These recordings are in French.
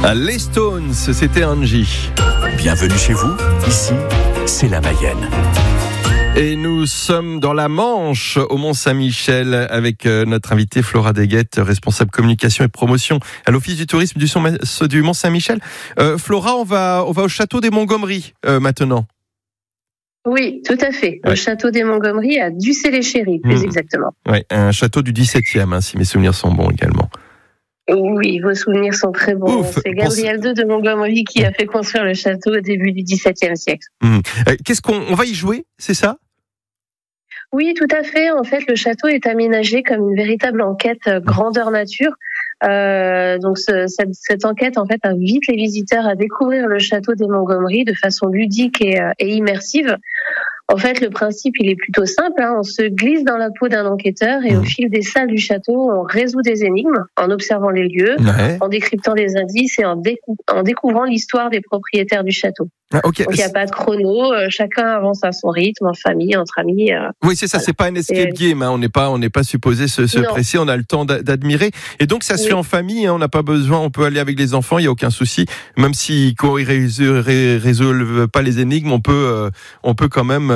Les Stones, c'était Angie. Bienvenue chez vous, ici, c'est la Mayenne. Et nous sommes dans la Manche, au Mont-Saint-Michel, avec notre invitée Flora Deguette, responsable communication et promotion à l'Office du tourisme du Mont-Saint-Michel. Flora, on va au château des Montgomery maintenant. Oui, tout à fait. Ouais. Le château des Montgomery à Ducé-les-Chéris, plus exactement. Oui, un château du XVIIe, si mes souvenirs sont bons également. Oui, vos souvenirs sont très bons. Ouf, c'est Gabriel II de Montgomery qui a fait construire le château au début du XVIIe siècle. Qu'est-ce qu'on va y jouer, c'est ça ? Oui, tout à fait. En fait, le château est aménagé comme une véritable enquête grandeur nature. Donc cette enquête en fait invite les visiteurs à découvrir le château des Montgomery de façon ludique et immersive. En fait, le principe, il est plutôt simple. On se glisse dans la peau d'un enquêteur et au fil des salles du château, on résout des énigmes en observant les lieux, en décryptant des indices et en découvrant l'histoire des propriétaires du château. Okay. Donc, il n'y a pas de chrono. Chacun avance à son rythme, en famille, entre amis. Oui, c'est ça. Voilà. C'est pas un escape game. On n'est pas supposé se presser. On a le temps d'admirer. Et donc, ça se fait en famille. On n'a pas besoin. On peut aller avec les enfants. Il n'y a aucun souci. Même s'ils ne résolvent pas les énigmes, on peut quand même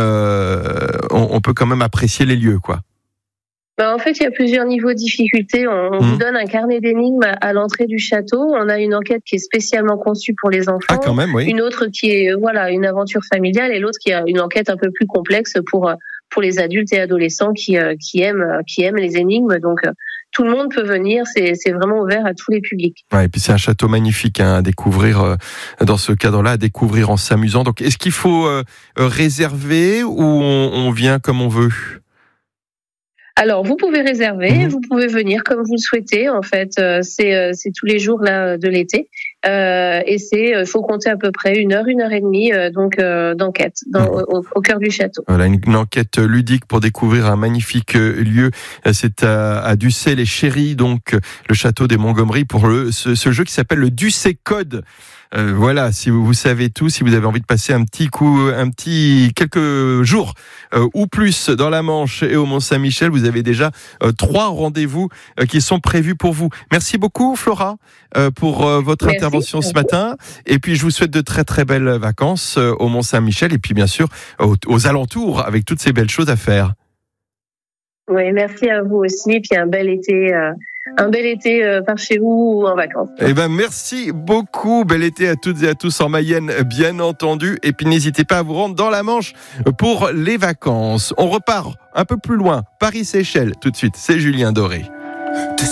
apprécier les lieux, quoi. En fait, il y a plusieurs niveaux de difficulté. On vous donne un carnet d'énigmes à l'entrée du château. On a une enquête qui est spécialement conçue pour les enfants. Ah, quand même, oui. Une autre qui est une aventure familiale et l'autre qui a une enquête un peu plus complexe pour les adultes et adolescents qui aiment les énigmes. Donc tout le monde peut venir. C'est vraiment ouvert à tous les publics. Ouais, et puis c'est un château magnifique à découvrir dans ce cadre-là, à découvrir en s'amusant. Donc est-ce qu'il faut réserver ou on vient comme on veut ? Alors, vous pouvez réserver, vous pouvez venir comme vous le souhaitez. En fait, c'est tous les jours là de l'été, et faut compter à peu près 1 heure, 1 heure et demie d'enquête au cœur du château. Voilà, une enquête ludique pour découvrir un magnifique lieu. C'est à Ducé-les-Chéris, donc le château des Montgomery, pour ce jeu qui s'appelle le Ducé Code. Voilà, si vous savez tout, si vous avez envie de passer quelques jours ou plus dans la Manche et au Mont-Saint-Michel, vous avez déjà 3 rendez-vous qui sont prévus pour vous. Merci beaucoup Flora pour votre intervention ce matin, et puis je vous souhaite de très très belles vacances au Mont-Saint-Michel et puis bien sûr aux alentours avec toutes ces belles choses à faire. Oui, merci à vous aussi, et puis un bel été par chez vous ou en vacances. Merci beaucoup. Bel été à toutes et à tous en Mayenne, bien entendu. Et puis n'hésitez pas à vous rendre dans la Manche pour les vacances. On repart un peu plus loin, Paris-Seychelles. Tout de suite, c'est Julien Doré.